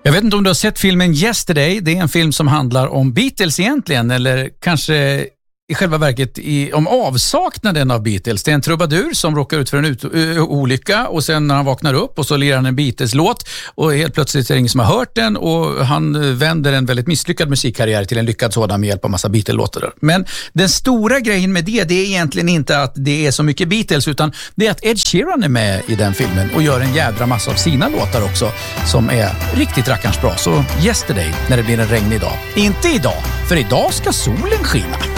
Jag vet inte om du har sett filmen Yesterday. Det är en film som handlar om Beatles egentligen, eller kanske i själva verket om avsaknaden av Beatles. Det är en trubadur som råkar ut för en olycka och sen när han vaknar upp och så lirar han en Beatles-låt och helt plötsligt är det ingen som har hört den och han vänder en väldigt misslyckad musikkarriär till en lyckad sådan med hjälp av massa Beatles-låtar. Men den stora grejen med det är egentligen inte att det är så mycket Beatles, utan det är att Ed Sheeran är med i den filmen och gör en jädra massa av sina låtar också som är riktigt rackarns bra. Så Yesterday, när det blir en regnig dag. Inte idag, för idag ska solen skina.